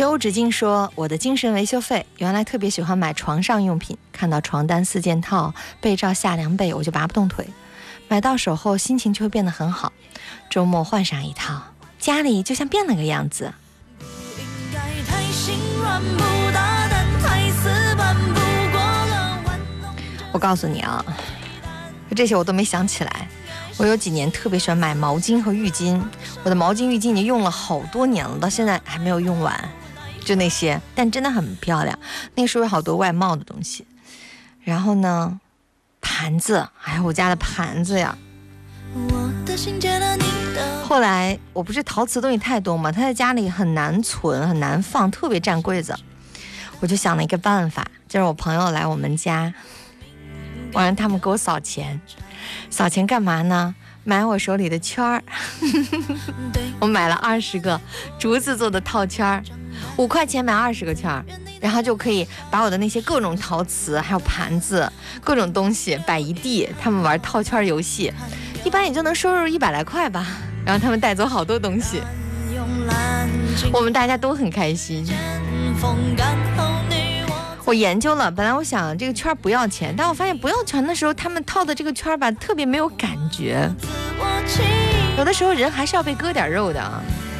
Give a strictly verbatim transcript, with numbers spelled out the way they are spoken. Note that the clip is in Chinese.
秋纸巾说，我的精神维修费，原来特别喜欢买床上用品，看到床单四件套，被罩下凉被，我就拔不动腿。买到手后心情就会变得很好，周末换上一套，家里就像变了个样子。我告诉你啊，这些我都没想起来。我有几年特别喜欢买毛巾和浴巾，我的毛巾浴巾已经用了好多年了，到现在还没有用完，就那些，但真的很漂亮。那个时候有好多外贸的东西。然后呢，盘子，哎呀，我家的盘子呀。后来我不是陶瓷东西太多嘛，它在家里很难存很难放，特别占柜子。我就想了一个办法，就是我朋友来我们家，我让他们给我扫钱。扫钱干嘛呢？买我手里的圈儿。我买了二十个竹子做的套圈儿，五块钱买二十个圈儿，然后就可以把我的那些各种陶瓷还有盘子各种东西摆一地。他们玩套圈游戏一般也就能收入一百来块吧，然后他们带走好多东西，我们大家都很开心。我研究了，本来我想这个圈不要钱，但我发现不要钱的时候他们套的这个圈吧特别没有感觉，有的时候人还是要被割点肉的啊。